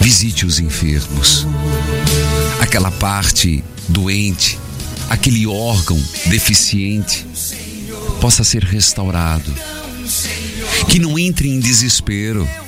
Visite os enfermos. Aquela parte doente, aquele órgão deficiente possa ser restaurado. Que não entre em desespero.